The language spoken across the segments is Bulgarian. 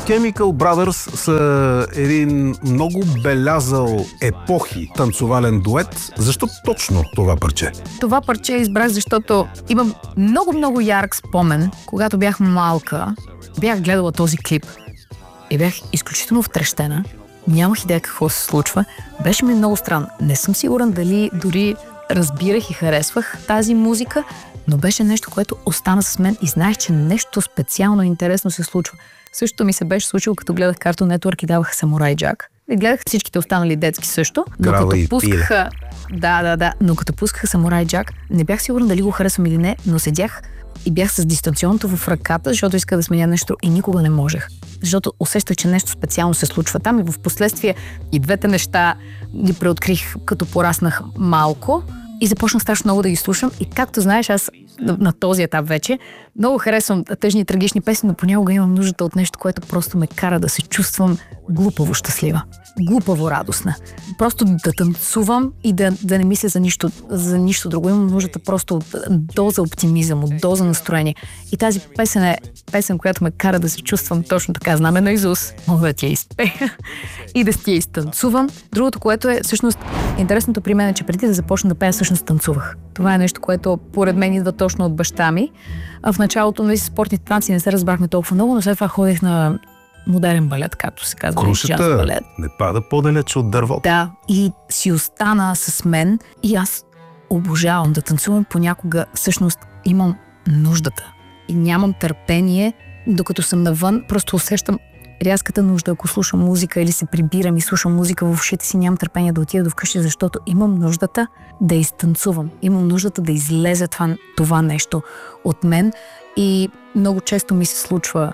Chemical Brothers са един много белязал епохи танцовален дует. Защо точно това парче? Това парче избрах, защото имам много ярък спомен. Когато бях малка, бях гледала този клип и бях изключително втрещена. Нямах идея какво се случва. Беше ми много странно. Не съм сигурен дали дори разбирах и харесвах тази музика, но беше нещо, което остана с мен и знаех, че нещо специално интересно се случва. Същото ми се беше случило, като гледах Cartoon Network и даваха Самурай Джак. И гледах всичките останали детски също. Но като пускаха... Да. Но като пускаха Самурай Джак, не бях сигурна дали го харесвам или не, но седях и бях с дистанционното в ръката, защото исках да сменя нещо и никога не можех. Защото усещах, че нещо специално се случва там и в последствие и двете неща ги преоткрих, като пораснах малко и започнах страшно много да ги слушам. И както знаеш, аз на този етап вече много харесвам тъжни и трагични песни, но понякога имам нуждата от нещо, което просто ме кара да се чувствам глупаво щастлива, глупаво радостна. Просто да танцувам и да не мисля за нищо друго. Имам нуждата просто от доза оптимизъм, от доза настроение. И тази песен е песен, която ме кара да се чувствам точно така. Знаме на Изус, мога да ти я изпея и да ти я изтанцувам. Другото, което е всъщност интересното при мен е, че преди да започна да пея, всъщност танцувах. Това е нещо, което поред мен идва точно от баща ми. А в началото на спортните танци не се разбрахме толкова много, но след това ходих на модерен балет, както се казва. Крушата не пада по-далеч от дървото. Да, и си остана с мен и аз обожавам да танцувам. Понякога всъщност имам нуждата и нямам търпение, докато съм навън, просто усещам рязката нужда, ако слушам музика или се прибирам и слушам музика в ушите си, нямам търпение да отида до вкъщи, защото имам нуждата да изтанцувам. Имам нуждата да излезе това нещо от мен и много често ми се случва.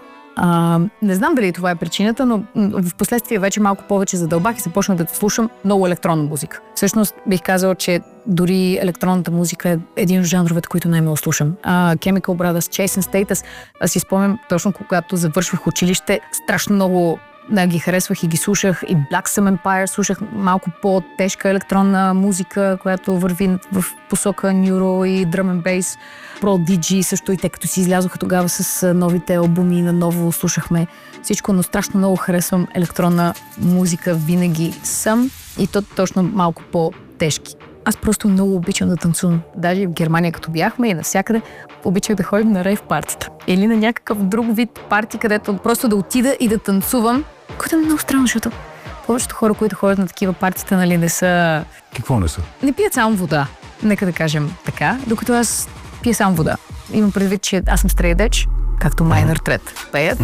Не знам дали това е причината, но в последствие вече малко повече задълбах и започнах да слушам много електронна музика. Всъщност бих казала, че дори електронната музика е един от жанровете, които най-много слушам. Chemical Brothers, Chase and Status. Аз си спомням, точно когато завършвах училище, страшно много ги харесвах и ги слушах. И Black Sun Empire слушах малко по-тежка електронна музика, която върви в посока Neuro и Drum and Bass. Prodigy също и те като си излязоха тогава с новите албуми, наново слушахме всичко, но страшно много харесвам електронна музика, винаги съм и то точно малко по-тежки. Аз просто много обичам да танцувам. Даже в Германия, като бяхме и навсякъде, обичах да ходим на рейв партита. Или на някакъв друг вид парти, където просто да отида и да танцувам. Което е много странно, защото повечето хора, които ходят на такива партита, нали, не са... Какво не са? Не пият само вода. Нека да кажем така, докато аз пия само вода. Имам предвид, че аз съм стрейдеч, както Майнър Трет пеят.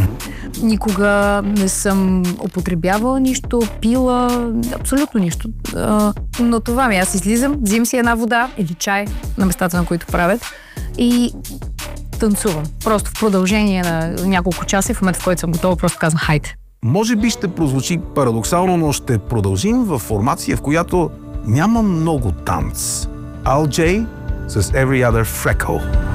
Никога не съм употребявала нищо, пила, абсолютно нищо. Но това ми, аз излизам, взимам си една вода или чай на местата, на които правят и танцувам. Просто в продължение на няколко часа, в момента, в който съм готова, просто казвам хайде. Може би ще прозвучи парадоксално, но ще продължим в формация, в която няма много танц. Al J с Every Other Freckle.